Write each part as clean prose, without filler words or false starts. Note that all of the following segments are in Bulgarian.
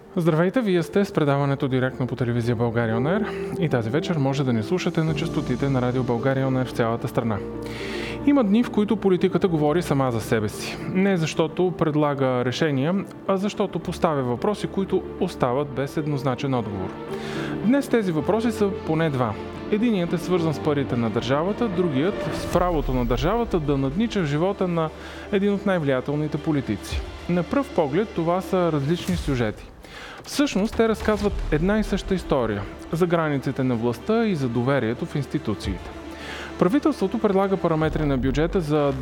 Здравейте, вие сте с предаването директно по телевизия България On Air и тази вечер може да ни слушате на честотите на Радио България On Air в цялата страна. Има дни, в които политиката говори сама за себе си. Не защото предлага решения, а защото поставя въпроси, които остават без еднозначен отговор. Днес тези въпроси са поне два. Единият е свързан с парите на държавата, другият с правото на държавата да наднича в живота на един от най-влиятелните политици. На пръв поглед това са различни сюжети. Всъщност те разказват една и съща история за границите на властта и за доверието в институциите. Правителството предлага параметри на бюджета за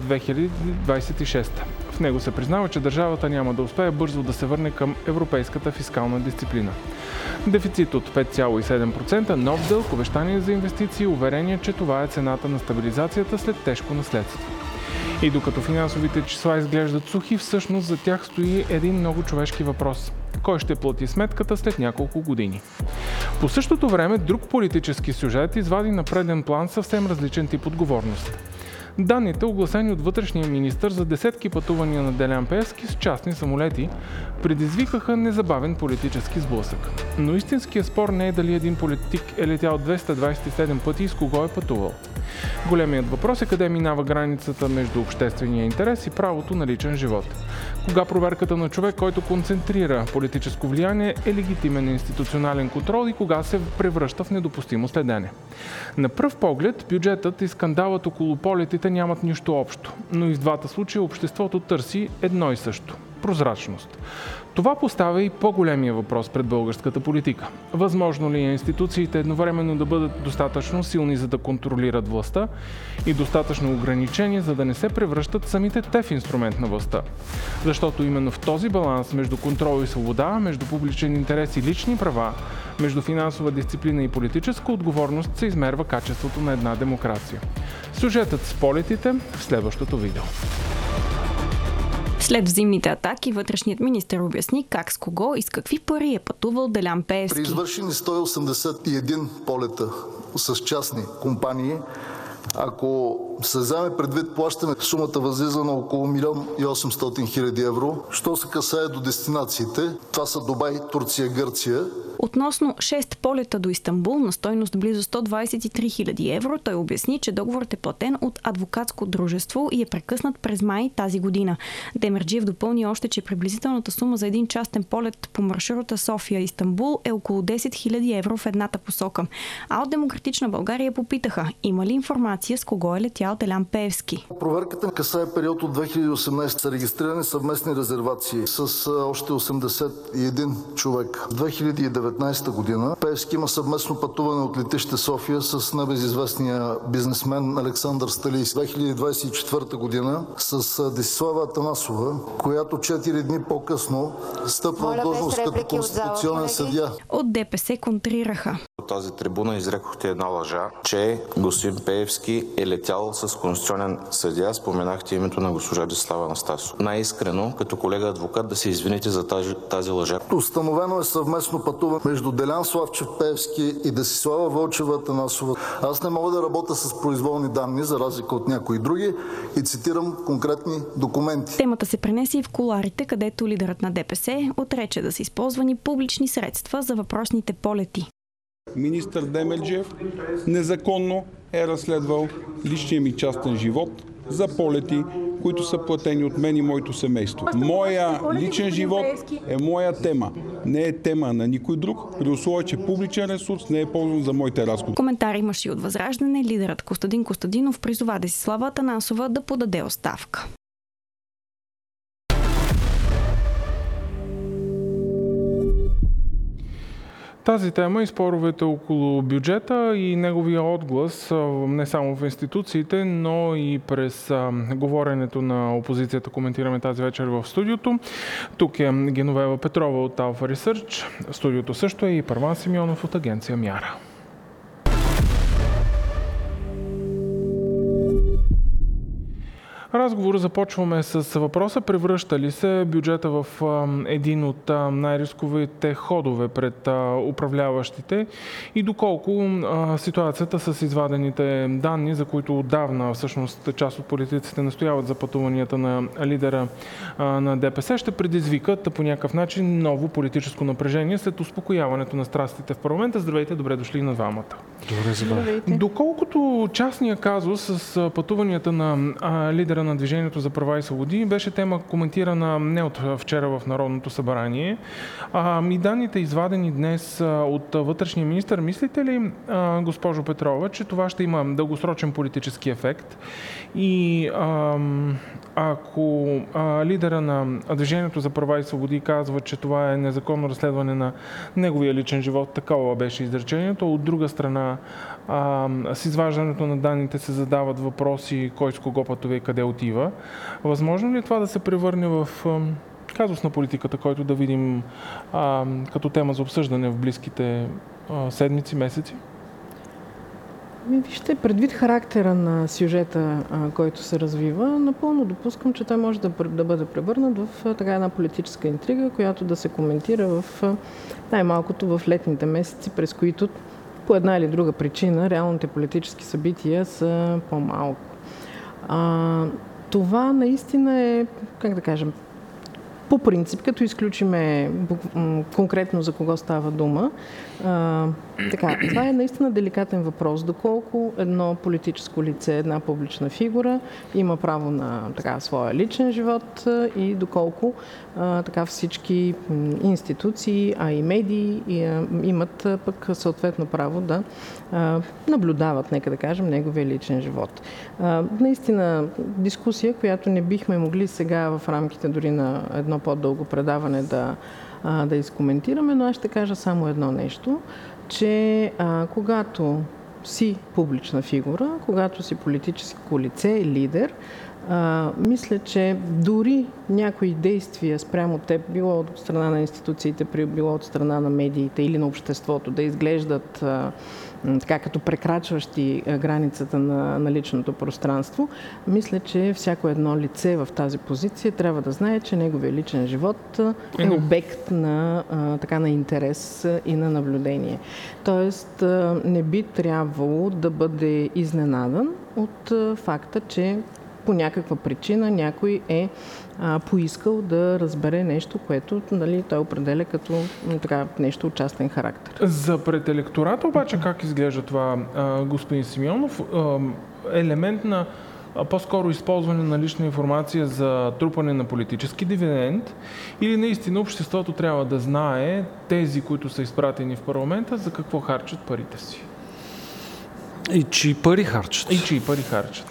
2026. В него се признава, че държавата няма да успее бързо да се върне към европейската фискална дисциплина. Дефицит от 5,7%, нов дълг, обещания за инвестиции, уверение, че това е цената на стабилизацията след тежко наследство. И докато финансовите числа изглеждат сухи, всъщност за тях стои един много човешки въпрос. Кой ще плати сметката след няколко години? По същото време друг политически сюжет извади на преден план съвсем различен тип отговорност. Данните, огласени от вътрешния министър за десетки пътувания на Делян Пеевски с частни самолети, предизвикаха незабавен политически сблъсък. Но истинският спор не е дали един политик е летял 227 пъти и с кого е пътувал. Големият въпрос е къде минава границата между обществения интерес и правото на личен живот. Кога проверката на човек, който концентрира политическо влияние, е легитимен институционален контрол и кога се превръща в недопустимо следене. На пръв поглед бюджетът и скандалът около полетите нямат нищо общо, но и в двата случая обществото търси едно и също – прозрачност. Това поставя и по-големия въпрос пред българската политика. Възможно ли е институциите едновременно да бъдат достатъчно силни, за да контролират властта и достатъчно ограничени, за да не се превръщат самите те в инструмент на властта? Защото именно в този баланс между контрол и свобода, между публичен интерес и лични права, между финансова дисциплина и политическа отговорност се измерва качеството на една демокрация. Сюжетът с полетите в следващото видео. След зимните атаки, вътрешният министър обясни как, с кого и с какви пари е пътувал Делян Пеевски. При извършени 181 полета с частни компании, ако се вземе предвид плащане, сумата възлиза на около 1 800 000 евро. Що се касае до дестинациите, това са Дубай, Турция, Гърция. Относно 6 полета до Истанбул на стойност близо 123 000 евро, той обясни, че договорът е платен от адвокатско дружество и е прекъснат през май тази година. Демерджиев допълни още, че приблизителната сума за един частен полет по маршрута София-Истанбул е около 10 000 евро в едната посока. А от Демократична България попитаха, има ли информация с кого е летял Делян Пеевски. Проверката касае период от 2018. Са регистрирани съвместни резервации с още 81 човек. В 2019 година Пеевски има съвместно пътуване от летище София с небезизвестния бизнесмен Александър Стали. 2024 година с Десислава Атанасова, която 4 дни по-късно стъпва в длъжност като конституционен съдия. От ДПС контрираха. От тази трибуна изрекохте една лъжа, че господин Пеевски е летял с конституционен съдия. Споменахте името на госпожа Десислава Анастасова. Най-искрено, като колега адвокат, да се извините за тази лъжа. Установено е съвместно пътуване между Делян Славчев Пеевски и Десислава Вълчева Атанасова. Аз не мога да работя с произволни данни, за разлика от някои други, и цитирам конкретни документи. Темата се пренесе и в кулоарите, където лидерът на ДПС отрече да са използвани публични средства за въпросните полети. Министър Демерджиев незаконно е разследвал личния ми частен живот за полети, които са платени от мен и моето семейство. Моя личен живот е моя тема. Не е тема на никой друг, при условие, че публичен ресурс не е ползван за моите разходи. Коментар имаше и от Възраждане. Лидерът Костадин Костадинов призова Десислава Атанасова да подаде оставка. Тази тема и споровете около бюджета и неговия отглас не само в институциите, но и през говоренето на опозицията коментираме тази вечер в студиото. Тук е Геновева Петрова от Alpha Research. В студиото също е и Първан Симеонов от агенция Мяра. Разговора започваме с въпроса: превръща ли се бюджета в един от най-рисковите ходове пред управляващите и доколко ситуацията с извадените данни, за които отдавна всъщност част от политиците настояват за пътуванията на лидера на ДПС, ще предизвикат по някакъв начин ново политическо напрежение след успокояването на страстите в парламента. Здравейте, добре дошли на двамата. Добре, здравейте. Доколкото частния казус с пътуванията на лидера на Движението за права и свободи беше тема коментирана не от вчера в Народното събрание, и данните извадени днес от вътрешния министър, мислите ли, госпожо Петрова, че това ще има дългосрочен политически ефект и ако лидера на Движението за права и свободи казва, че това е незаконно разследване на неговия личен живот, такова беше изречението, от друга страна с изваждането на данните се задават въпроси кой с кого пътува и къде отива. Възможно ли е това да се превърне в казус на политиката, който да видим като тема за обсъждане в близките седмици, месеци? Вижте, предвид характера на сюжета, който се развива, напълно допускам, че той може да бъде превърнат в така една политическа интрига, която да се коментира в най-малкото в летните месеци, през които по една или друга причина реалните политически събития са по-малко. Това наистина е, как да кажем, по принцип, като изключиме конкретно за кого става дума, това е наистина деликатен въпрос. Доколко едно политическо лице, една публична фигура има право на своя личен живот и доколко всички институции, а и медии имат пък съответно право да наблюдават, нека да кажем, неговия личен живот. Наистина дискусия, която не бихме могли сега в рамките дори на едно по-дълго предаване да изкоментираме, но аз ще кажа само едно нещо, че когато си публична фигура, когато си политическо лице, лидер, мисля, че дори някои действия спрямо теб, било от страна на институциите, било от страна на медиите или на обществото, да изглеждат като прекрачващи границата на личното пространство, мисля, че всяко едно лице в тази позиция трябва да знае, че неговия личен живот е обект на интерес и на наблюдение. Тоест, не би трябвало да бъде изненадан от факта, че по някаква причина някой е поискал да разбере нещо, което той определя като нещо от частен характер. За пред електората обаче как изглежда това, господин Симеонов? Елемент на по-скоро използване на лична информация за трупане на политически дивиденд или наистина обществото трябва да знае тези, които са изпратени в парламента, за какво харчат парите си? И чии пари харчат.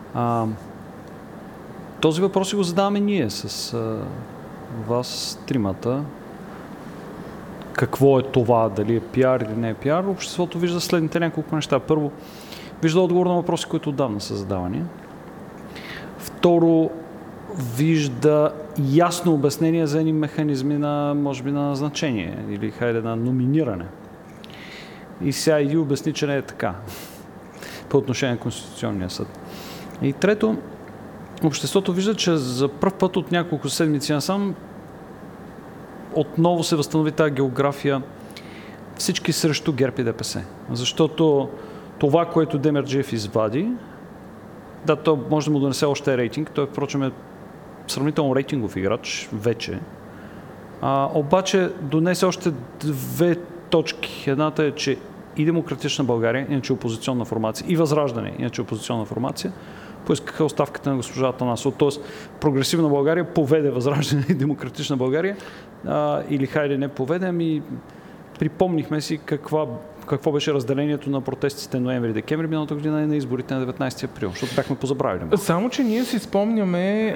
Този въпрос си го задаваме ние с вас тримата. Какво е това? Дали е пиар или не е пиар? Обществото вижда следните няколко неща. Първо, вижда отговор на въпроси, които отдавна са задавани. Второ, вижда ясно обяснение за едни механизми може би на назначение или на номиниране. И сега иди обясни, че не е така по отношение на Конституционния съд. И трето, обществото вижда, че за пръв път от няколко седмици насам отново се възстанови тази география всички срещу ГЕРБ и ДПС. Защото това, което Демерджиев извади, то може да му донесе още рейтинг, той впрочем е сравнително рейтингов играч вече, обаче донесе още две точки. Едната е, че и Демократична България, иначе опозиционна формация, и Възраждане, иначе опозиционна формация, поискаха оставката на госпожа Атанасова. Тоест, Прогресивна България поведе Възраждане и Демократична България, или хайде не поведе, припомнихме си какво беше разделението на протестите ноември-декември миналата година и на изборите на 19 април, защото бяхме позабравили. Само, че ние си спомняме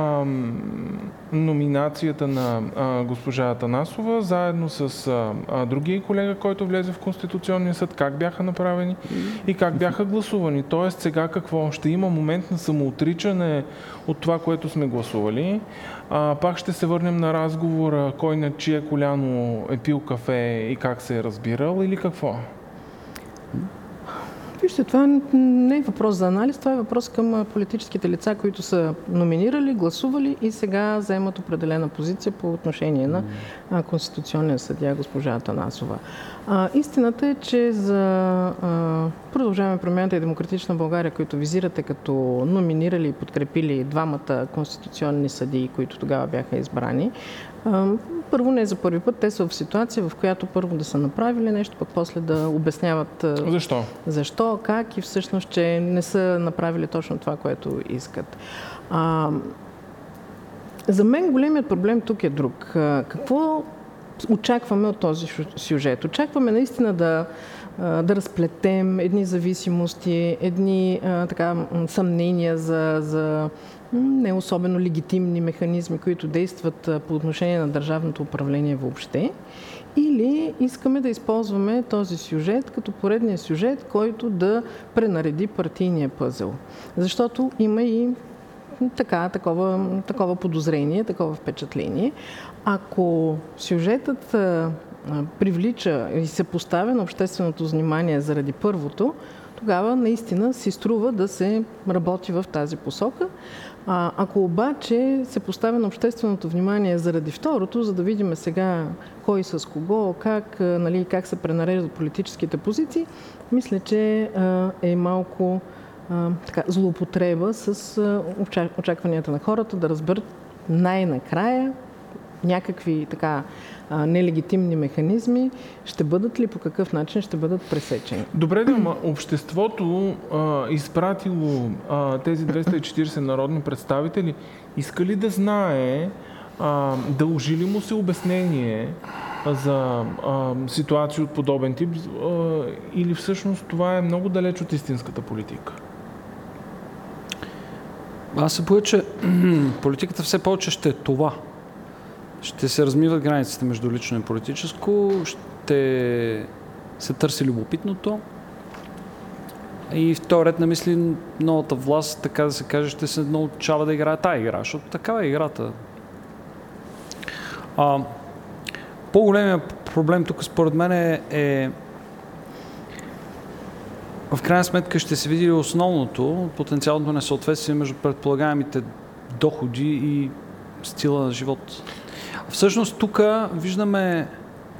номинацията на госпожа Атанасова, заедно с другия колега, който влезе в Конституционния съд, как бяха направени и как бяха гласувани. Тоест сега какво? Ще има момент на самоотричане от това, което сме гласували. Пак ще се върнем на разговора кой на чие коляно е пил кафе и как се е разбирал или какво? Вижте, това не е въпрос за анализ, това е въпрос към политическите лица, които са номинирали, гласували и сега заемат определена позиция по отношение на конституционния съдия госпожа Атанасова. Истината е, че за Продължаваме промяната и Демократична България, които визирате като номинирали и подкрепили двамата конституционни съдии, които тогава бяха избрани, първо, не за първи път, те са в ситуация, в която първо да са направили нещо, пък после да обясняват защо, как и всъщност, че не са направили точно това, което искат. За мен големият проблем тук е друг. Какво очакваме от този сюжет? Очакваме наистина да разплетем едни зависимости, едни съмнения за не особено легитимни механизми, които действат по отношение на държавното управление въобще, или искаме да използваме този сюжет като поредния сюжет, който да пренареди партийния пъзел. Защото има и такова подозрение, такова впечатление. Ако сюжетът привлича и се поставя на общественото внимание заради първото, тогава наистина си струва да се работи в тази посока. Ако обаче се поставя на общественото внимание заради второто, за да видим сега кой с кого, как се пренареждат политическите позиции, мисля, че е малко злоупотреба с очакванията на хората да разберат най-накрая някакви нелегитимни механизми ще бъдат ли, по какъв начин ще бъдат пресечени. Добре, но обществото изпратило тези 240 народни представители, иска ли да знае, дължи ли му се обяснение за ситуации от подобен тип, или всъщност това е много далеч от истинската политика? Аз се боя, че политиката все повече ще е това. Ще се размиват границите между лично и политическо, ще се търси любопитното и в този ред на мисли новата власт, така да се каже, ще се научава да играе тая игра, защото такава е играта. По-големият проблем тук според мен е в крайна сметка ще се види основното, потенциалното несъответствие между предполагаемите доходи и стила на живот. Всъщност тук виждаме...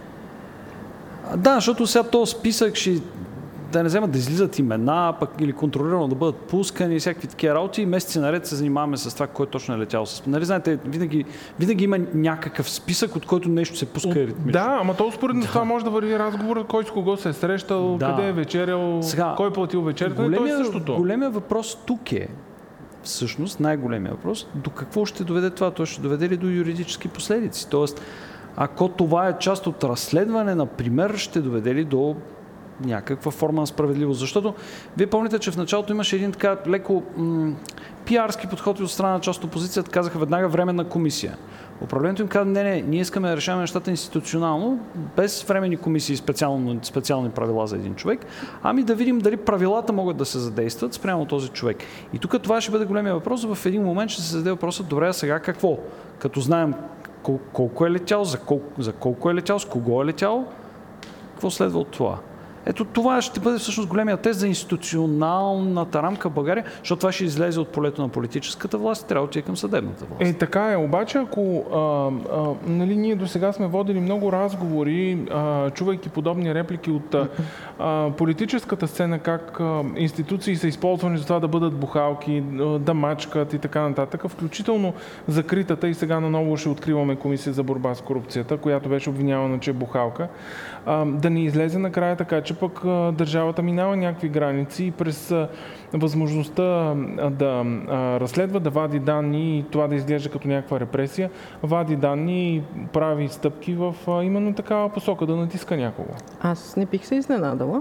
Да, защото сега този списък ще да не вземат да излизат имена, пък или контролирано да бъдат пускани и всякакви такива работи и месеци наред се занимаваме с това, кой точно е летял с... Нали, знаете, винаги има някакъв списък, от който нещо се пуска ритмично. Да, ама то според това може да върви разговор, кой с кого се е срещал, къде е вечерял, кой е платил вечерята, то е същото. Големият въпрос тук е, всъщност най-големият въпрос, до какво ще доведе това? То ще доведе ли до юридически последици? Тоест, ако това е част от разследване, например, ще доведе ли до някаква форма на справедливост? Защото вие помните, че в началото имаше един така леко пиарски подход от страна на част от опозицията, казаха веднага временна комисия. Управлението им каза, не, ние искаме да решаваме нещата институционално, без временни комисии и специални правила за един човек, ами да видим дали правилата могат да се задействат спрямо този човек. И тук това ще бъде големия въпрос, в един момент ще се зададе въпросът, добре, а сега какво? Като знаем колко е летял, за колко е летял, с кого е летял, какво следва от това? Ето това ще бъде всъщност големия тест за институционалната рамка в България, защото това ще излезе от полето на политическата власт и трябва да отиде към съдебната власт. Така е, обаче ако ние до сега сме водили много разговори, чувайки подобни реплики от политическата сцена, как институции са използвани за това да бъдат бухалки, да мачкат и така нататък, включително закритата и сега наново ще откриваме комисия за борба с корупцията, която беше обвинявана, че е бухалка, да ни излезе накрая така, че пък държавата минава някакви граници и през възможността да разследва, да вади данни и това да изглежда като някаква репресия, вади данни и прави стъпки в именно такава посока, да натиска някого. Аз не бих се изненадала.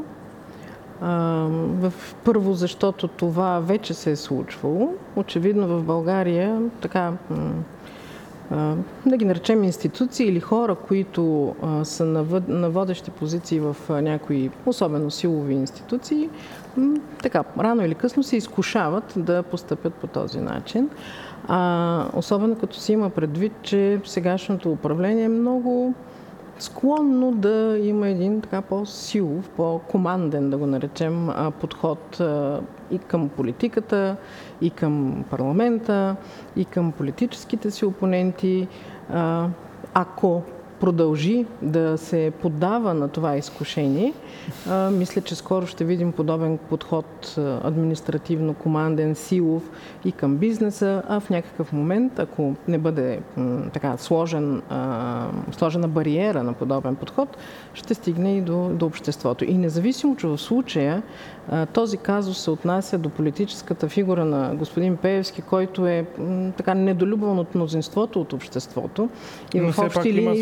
Първо, защото това вече се е случвало. Очевидно в България така... да ги наречем институции или хора, които са на водещи позиции в някои особено силови институции, така, рано или късно се изкушават да постъпят по този начин. Особено като си има предвид, че сегашното управление е много склонно да има един така по-силов, по-команден, да го наречем, подход и към политиката, и към парламента, и към политическите си опоненти. Ако продължи да се поддава на това изкушение, мисля, че скоро ще видим подобен подход административно-команден, силов и към бизнеса, а в някакъв момент, ако не бъде така сложена бариера на подобен подход, ще стигне и до обществото. И независимо, че в случая този казус се отнася до политическата фигура на господин Пеевски, който е така недолюбван от мнозинството от обществото. И в общи линии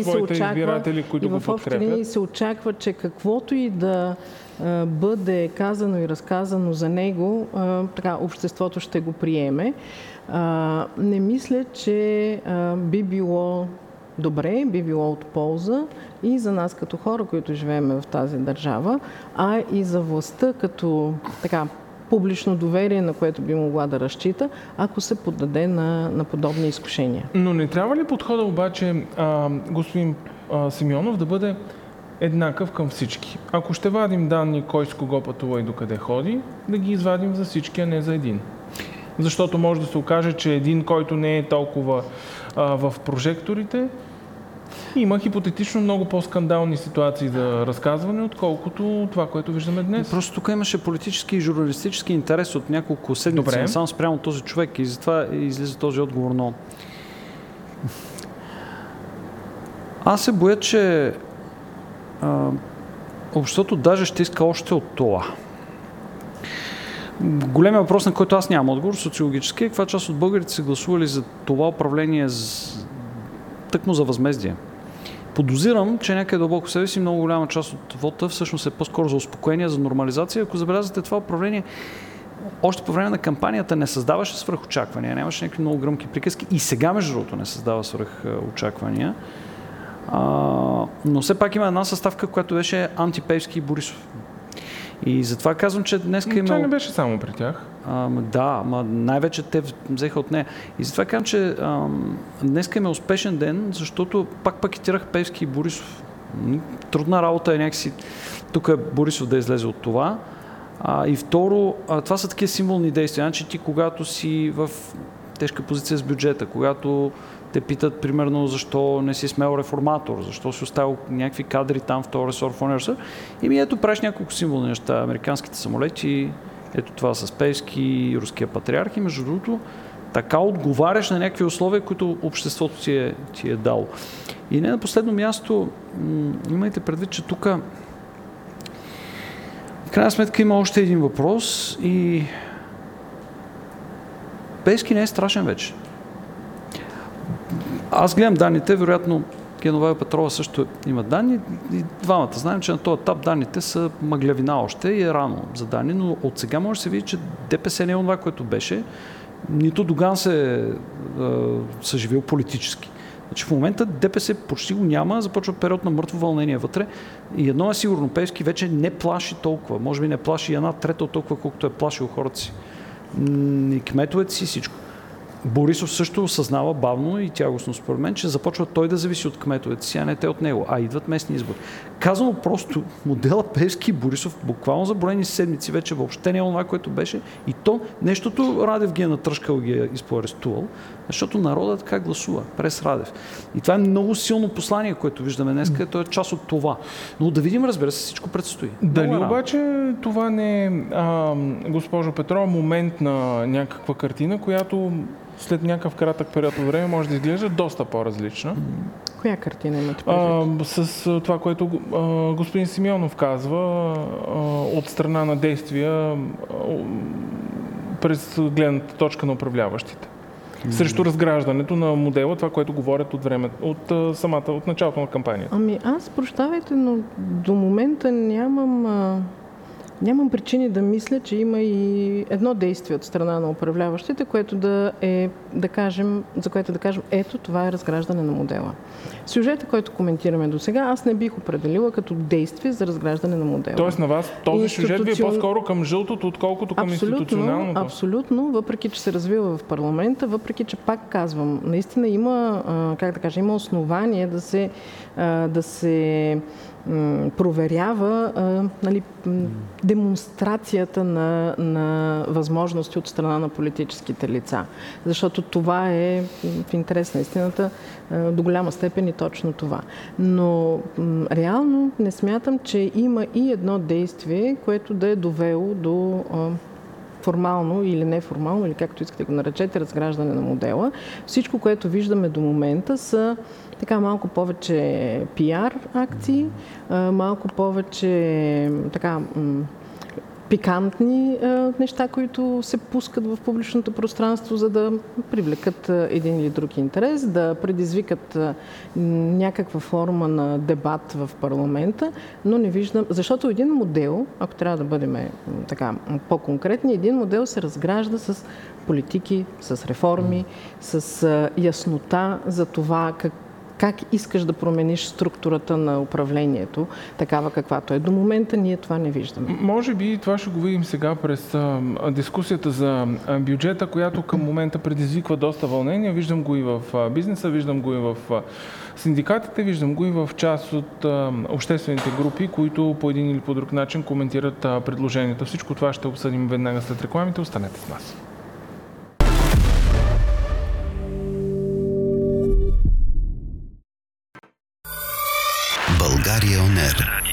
се очаква, че каквото и да бъде казано и разказано за него, така обществото ще го приеме. Не мисля, че би било добре, би било от полза и за нас като хора, които живеем в тази държава, а и за властта като така публично доверие, на което би могла да разчита, ако се поддаде на подобни изкушения. Но не трябва ли подхода обаче, господин Симеонов, да бъде еднакъв към всички? Ако ще вадим данни кой с кого пътува и докъде ходи, да ги извадим за всички, а не за един. Защото може да се окаже, че един, който не е толкова в прожекторите, има хипотетично много по-скандални ситуации за разказване, отколкото това, което виждаме днес. Просто тук имаше политически и журналистически интерес от няколко седмици сам спрямо този човек и затова излиза този отговор. Но аз се боя, че обществото даже ще иска още от това. Големият въпрос, на който аз нямам отговор, социологически, е каква част от българите са гласували за това управление тъкмо за възмездие. Подозирам, че някъде дълбоко в себе си много голяма част от вота всъщност е по-скоро за успокоение, за нормализация. Ако забелязвате, това управление още по време на кампанията не създаваше свръхочаквания, нямаше някакви много гръмки приказки и сега, между другото, не създава свръхочаквания. Но все пак има една съставка, която беше антипеевски и Борисов. И затова казвам, че днес има... Това не беше само при тях. Да, най-вече те взеха от нея. И затова казвам, че днес има успешен ден, защото пак пакетирах Пеевски и Борисов. Трудна работа е някакси тук Борисов да излезе от това. И второ, това са такива символни действия. Значи ти, когато си в тежка позиция с бюджета, когато те питат, примерно, защо не си смел реформатор, защо си оставил някакви кадри там в този ресор, в онзи ресор. И ето правиш няколко символни неща. Американските самолети, ето това с Пеевски, руския патриарх и между другото така отговаряш на някакви условия, които обществото ти е дало. И не на последно място, имайте предвид, че тук в крайна сметка има още един въпрос и Пеевски не е страшен вече. Аз гледам данните, вероятно Генова и Петрова също имат данни и двамата знаем, че на този етап данните са мъглявина още и е рано за данни, но от сега може да се види, че ДПС не е това, което беше, нито Доган се е съживил политически. Значи в момента ДПС почти го няма, започва период на мъртво вълнение вътре и едно е сигурно, Пеевски вече не плаши толкова, може би не плаши една трета от толкова, колкото е плашил хората си. И кметовете си всичко. Борисов също осъзнава бавно и тягостно според мен, че започва той да зависи от кметовете си, а не те от него, а идват местни избори. Казано просто, модела Пеевски и Борисов буквално за броени седмици вече въобще не е това, което беше и то нещото Радев ги е натръшкал, ги е изпоарестувал, защото народът така гласува през Радев. И това е много силно послание, което виждаме днес, където е част от това. Но да видим, разбира се, всичко предстои. Дали обаче това не е, госпожо Петрова, момент на някаква картина, която след някакъв кратък период от време може да изглежда доста по-различна? Коя картина имате предвид? С това, което господин Симеонов казва, от страна на действия през гледната точка на управляващите. Срещу разграждането на модела, това, което говорят от началото на кампанията. Аз, прощавайте, но до момента нямам Нямам причини да мисля, че има и едно действие от страна на управляващите, което да кажем, ето това е разграждане на модела. Сюжета, който коментираме до сега, аз не бих определила като действие за разграждане на модела. Тоест на вас този сюжет ви е по-скоро към жълтото, отколкото към институционалното? Абсолютно, въпреки че се развива в парламента, въпреки че пак казвам, наистина има, има основание да се проверява демонстрацията на възможности от страна на политическите лица. Защото това е в интерес на истината до голяма степен и точно това. Но реално не смятам, че има и едно действие, което да е довело до формално или неформално, или както искате го наречете, разграждане на модела. Всичко, което виждаме до момента, са така малко повече пиар акции, малко повече пикантни неща, които се пускат в публичното пространство, за да привлекат един или друг интерес, да предизвикат някаква форма на дебат в парламента, но не виждам, защото един модел, ако трябва да бъдем по-конкретни, един модел се разгражда с политики, с реформи, с яснота за това как искаш да промениш структурата на управлението, такава каквато е. До момента ние това не виждаме. Може би това ще го видим сега през дискусията за бюджета, която към момента предизвиква доста вълнение. Виждам го и в бизнеса, виждам го и в синдикатите, виждам го и в част от обществените групи, които по един или по друг начин коментират предложението. Всичко това ще обсъдим веднага след рекламите. Останете с нас. България ОНЕР.